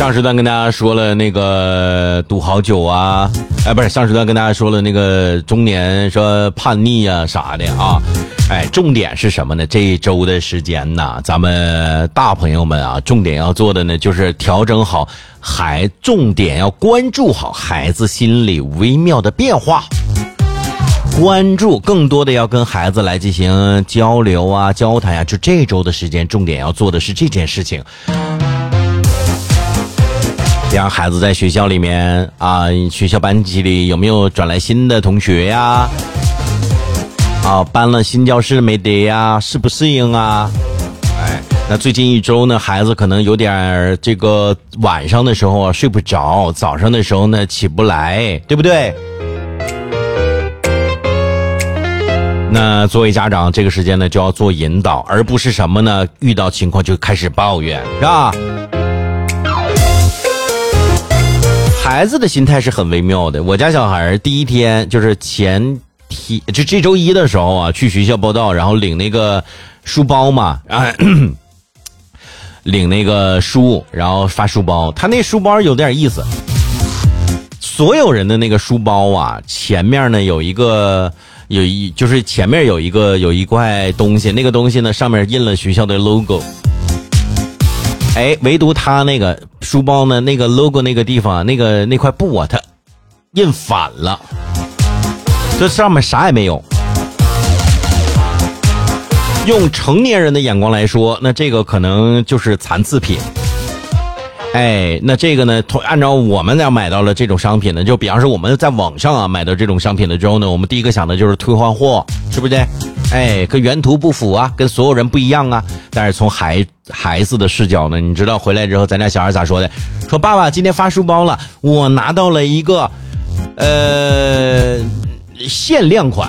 上时段跟大家说了那个赌好酒啊，不是，上时段跟大家说了那个中年说叛逆啊啥的啊。重点是什么呢？这一周的时间呢，咱们大朋友们啊，重点要做的呢就是调整好重点要关注好孩子心理微妙的变化。关注更多的要跟孩子来进行交流啊交谈啊，就这周的时间重点要做的是这件事情。让孩子在学校里面啊，学校班级里有没有转来新的同学呀？搬了新教室没得呀？适不适应啊？那最近一周呢，孩子可能有点这个晚上的时候睡不着，早上的时候呢起不来，对不对？那作为家长，这个时间呢就要做引导，而不是什么呢？遇到情况就开始抱怨，是吧？孩子的心态是很微妙的。我家小孩第一天就是就这周一的时候啊，去学校报到，然后领那个书包嘛，领那个书，然后发书包。他那书包有点意思，所有人的那个书包啊，前面呢就是前面有一块东西，那个东西呢上面印了学校的 logo。唯独他那个书包呢，那个 logo 那个地方，那块布啊，它印反了，这上面啥也没有。用成年人的眼光来说，那这个可能就是残次品。那这个呢，按照我们俩买到了这种商品呢，就比方说我们在网上啊买到这种商品的之后呢，我们第一个想的就是退换货，是不是？跟原图不符啊，跟所有人不一样啊。但是从孩子的视角呢，你知道回来之后咱家小孩咋说的？说爸爸今天发书包了，我拿到了一个限量款。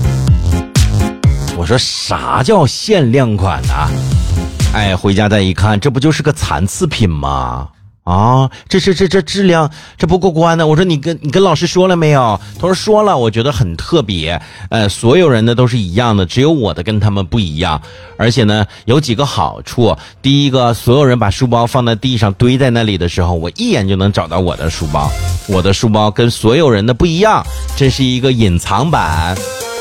我说啥叫限量款啊？回家再一看，这不就是个残次品吗？这质量这不过关呢。我说你跟老师说了没有？他说说了，我觉得很特别。所有人的都是一样的，只有我的跟他们不一样。而且呢，有几个好处。第一个，所有人把书包放在地上堆在那里的时候，我一眼就能找到我的书包。我的书包跟所有人的不一样，这是一个隐藏版。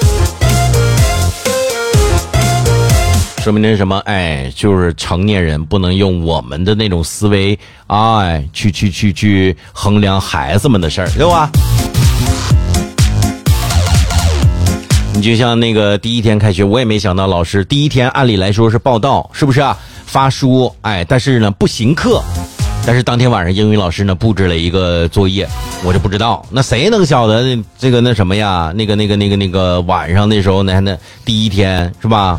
说明是什么？就是成年人不能用我们的那种思维去衡量孩子们的事儿，对吧？你就像那个第一天开学，我也没想到老师第一天按理来说是报到，是不是啊？发书，但是呢不行课。但是当天晚上英语老师呢布置了一个作业，我就不知道，那谁能晓得这个那什么呀？那个晚上那时候呢，那第一天是吧？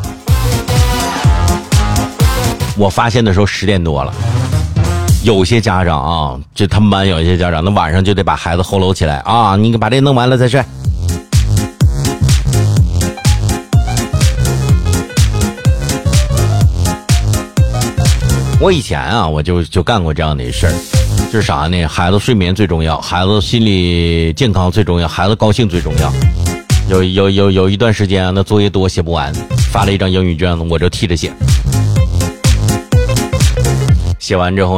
我发现的时候10点多了，有些家长啊，就他们班有一些家长，那晚上就得把孩子吼搂起来啊，你把这弄完了再睡。我以前啊，我就干过这样的事儿，就是啥呢？孩子睡眠最重要，孩子心理健康最重要，孩子高兴最重要。有一段时间啊，那作业多写不完，发了一张英语卷子，我就替着写。写完之后